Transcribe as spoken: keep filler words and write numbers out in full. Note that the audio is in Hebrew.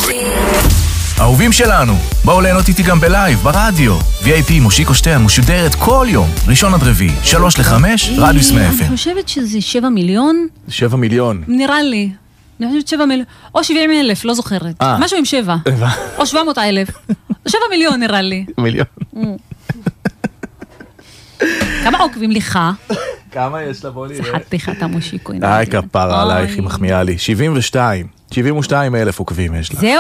אהובים שלנו, בואו ליהנות איתי גם בלייב, ברדיו. וי איי פי מושיקו שטרן משודרת כל יום, ראשון עד רביעי, שלוש לחמש, רדיוס מאפן. אני חושבת שזה שבע מיליון. שבע מיליון. נראה לי. אני חושבת שבע מיליון. או שבעים אלף, לא זוכרת. משהו עם שבע. או שבע מאות אלף. שבע מיליון נראה לי. מיליון. כמה עוקבים לך? כמה יש לה? בוא נראה. זה חתיכת המושיקו. איי, כפרה עלייך, היא מחמיאה לי. שבעים ושתיים. שבעים ושתיים אלף עוקבים יש לה. זהו?